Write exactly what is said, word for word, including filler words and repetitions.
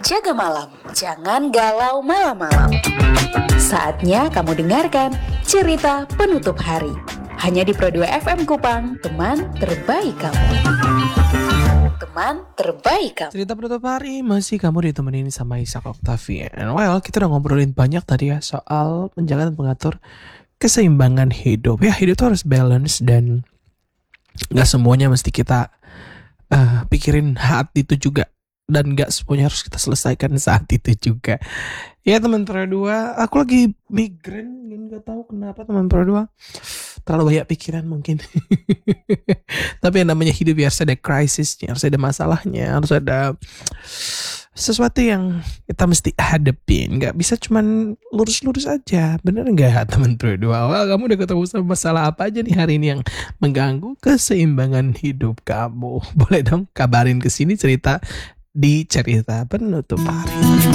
Jaga malam, jangan galau malam-malam. Saatnya kamu dengarkan cerita penutup hari. Hanya di Pro dua F M Kupang, teman terbaik kamu. Teman terbaik kamu. Cerita penutup hari masih kamu ditemenin sama Ishak Octavian. Well, kita udah ngobrolin banyak tadi ya soal menjaga dan mengatur keseimbangan hidup. Ya, hidup itu harus balance dan gak semuanya mesti kita uh, pikirin saat itu juga. Dan gak semuanya harus kita selesaikan saat itu juga. Ya teman Pro dua, aku lagi migrain dan gak tahu kenapa teman Pro dua. Terlalu banyak pikiran mungkin. Tapi yang namanya hidup ya harus ada krisisnya, harus ada masalahnya, harus ada sesuatu yang kita mesti hadapin. Gak bisa cuman lurus-lurus aja. Bener gak teman Pro dua? Wah, kamu udah ketemu sama masalah apa aja nih hari ini yang mengganggu keseimbangan hidup kamu? Boleh dong kabarin ke sini cerita di cerita penutup hari.